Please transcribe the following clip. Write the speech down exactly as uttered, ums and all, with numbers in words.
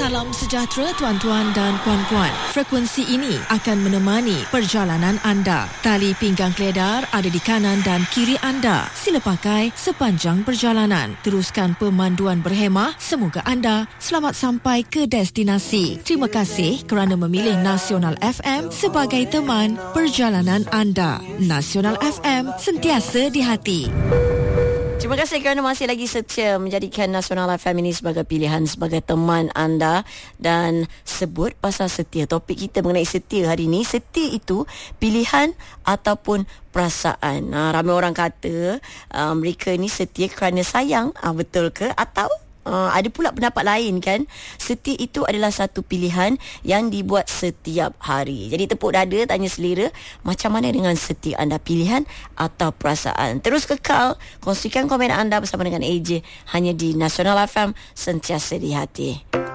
Salam sejahtera tuan-tuan dan puan-puan. Frekuensi ini akan menemani perjalanan anda. Tali pinggang keledar ada di kanan dan kiri anda. Sila pakai sepanjang perjalanan. Teruskan pemanduan berhemah. Semoga anda selamat sampai ke destinasi. Terima kasih kerana memilih Nasional F M sebagai teman perjalanan anda. Nasional F M, sentiasa di hati. Terima kasih kerana masih lagi setia menjadikan Nasional F M ini sebagai pilihan, sebagai teman anda. Dan sebut pasal setia, topik kita mengenai setia hari ini. Setia itu pilihan ataupun perasaan. Ha, ramai orang kata uh, mereka ni setia kerana sayang. Ha, betul ke? Atau Uh, ada pula pendapat lain kan. Setia itu adalah satu pilihan yang dibuat setiap hari. Jadi tepuk dada, tanya selera, macam mana dengan setia anda, pilihan atau perasaan? Terus kekal kongsikan komen anda bersama dengan A J hanya di Nasional F M, sentiasa di hati.